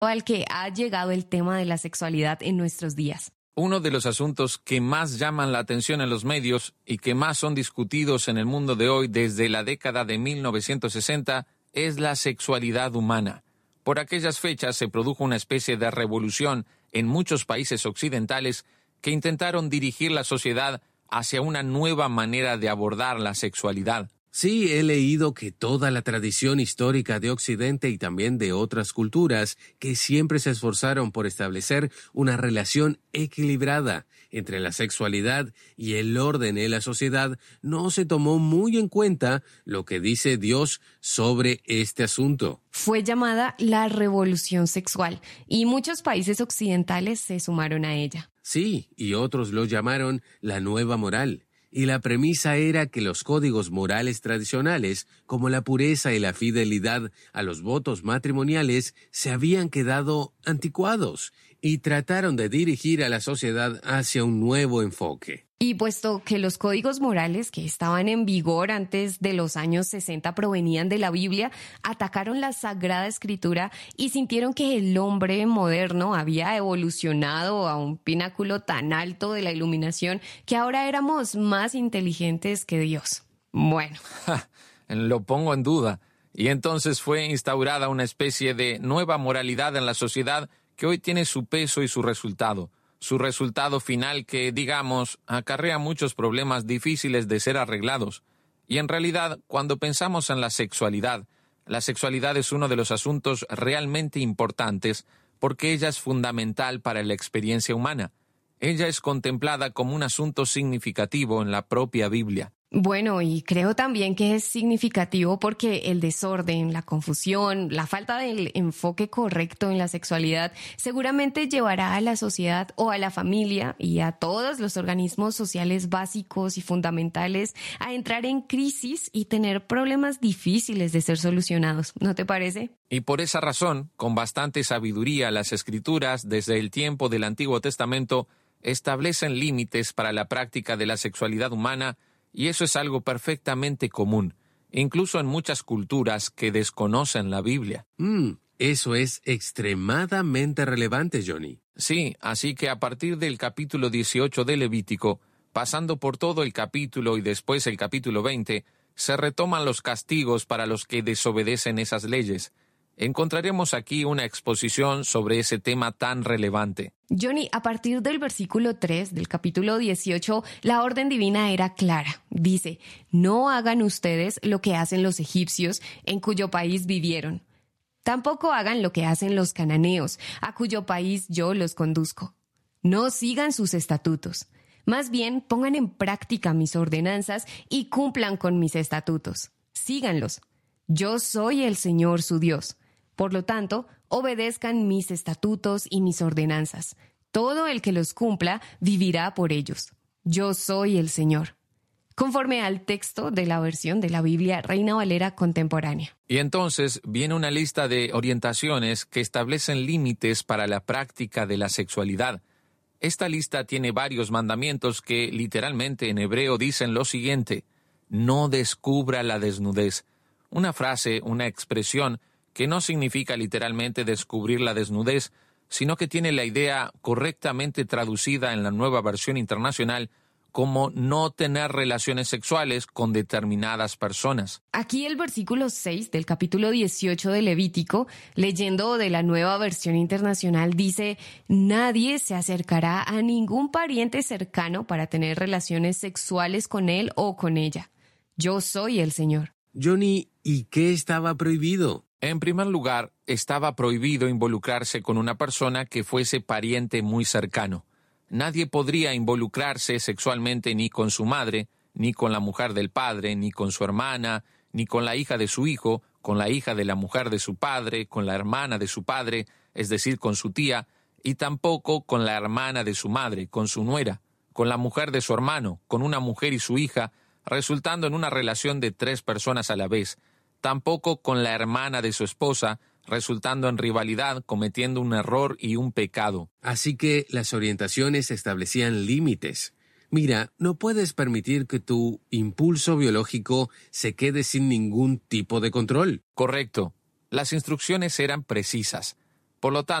al que ha llegado el tema de la sexualidad en nuestros días. Uno de los asuntos que más llaman la atención en los medios y que más son discutidos en el mundo de hoy desde la década de 1960 es la sexualidad humana. Por aquellas fechas se produjo una especie de revolución en muchos países occidentales que intentaron dirigir la sociedad hacia una nueva manera de abordar la sexualidad. Sí, he leído que toda la tradición histórica de Occidente y también de otras culturas que siempre se esforzaron por establecer una relación equilibrada entre la sexualidad y el orden en la sociedad, no se tomó muy en cuenta lo que dice Dios sobre este asunto. Fue llamada la revolución sexual y muchos países occidentales se sumaron a ella. Sí, y otros lo llamaron la nueva moral. Y la premisa era que los códigos morales tradicionales, como la pureza y la fidelidad a los votos matrimoniales, se habían quedado anticuados y trataron de dirigir a la sociedad hacia un nuevo enfoque. Y puesto que los códigos morales que estaban en vigor antes de los años 60 provenían de la Biblia, atacaron la Sagrada Escritura y sintieron que el hombre moderno había evolucionado a un pináculo tan alto de la iluminación que ahora éramos más inteligentes que Dios. Bueno. Lo pongo en duda. Y entonces fue instaurada una especie de nueva moralidad en la sociedad que hoy tiene su peso y su resultado. Su resultado final que, digamos, acarrea muchos problemas difíciles de ser arreglados. Y en realidad, cuando pensamos en la sexualidad es uno de los asuntos realmente importantes porque ella es fundamental para la experiencia humana. Ella es contemplada como un asunto significativo en la propia Biblia. Bueno, y creo también que es significativo porque el desorden, la confusión, la falta del enfoque correcto en la sexualidad seguramente llevará a la sociedad o a la familia y a todos los organismos sociales básicos y fundamentales a entrar en crisis y tener problemas difíciles de ser solucionados, ¿no te parece? Y por esa razón, con bastante sabiduría, las Escrituras, desde el tiempo del Antiguo Testamento, establecen límites para la práctica de la sexualidad humana. Y eso es algo perfectamente común, incluso en muchas culturas que desconocen la Biblia. Eso es extremadamente relevante, Johnny. Sí, así que a partir del capítulo 18 de Levítico, pasando por todo el capítulo y después el capítulo 20, se retoman los castigos para los que desobedecen esas leyes. Encontraremos aquí una exposición sobre ese tema tan relevante. Johnny, a partir del versículo 3 del capítulo 18, la orden divina era clara. Dice, no hagan ustedes lo que hacen los egipcios en cuyo país vivieron. Tampoco hagan lo que hacen los cananeos, a cuyo país yo los conduzco. No sigan sus estatutos. Más bien, pongan en práctica mis ordenanzas y cumplan con mis estatutos. Síganlos. Yo soy el Señor su Dios. Por lo tanto, obedezcan mis estatutos y mis ordenanzas. Todo el que los cumpla vivirá por ellos. Yo soy el Señor. Conforme al texto de la versión de la Biblia Reina Valera contemporánea. Y entonces viene una lista de orientaciones que establecen límites para la práctica de la sexualidad. Esta lista tiene varios mandamientos que literalmente en hebreo dicen lo siguiente: no descubra la desnudez. Una frase, una expresión que no significa literalmente descubrir la desnudez, sino que tiene la idea correctamente traducida en la Nueva Versión Internacional como no tener relaciones sexuales con determinadas personas. Aquí el versículo 6 del capítulo 18 de Levítico, leyendo de la Nueva Versión Internacional, dice: nadie se acercará a ningún pariente cercano para tener relaciones sexuales con él o con ella. Yo soy el Señor. Johnny, ¿y qué estaba prohibido? En primer lugar, estaba prohibido involucrarse con una persona que fuese pariente muy cercano. Nadie podría involucrarse sexualmente ni con su madre, ni con la mujer del padre, ni con su hermana, ni con la hija de su hijo, con la hija de la mujer de su padre, con la hermana de su padre, es decir, con su tía, y tampoco con la hermana de su madre, con su nuera, con la mujer de su hermano, con una mujer y su hija, resultando en una relación de 3 personas a la vez. Tampoco con la hermana de su esposa, resultando en rivalidad, cometiendo un error y un pecado. Así que las orientaciones establecían límites. Mira, no puedes permitir que tu impulso biológico se quede sin ningún tipo de control. Correcto. Las instrucciones eran precisas. Por lo tanto,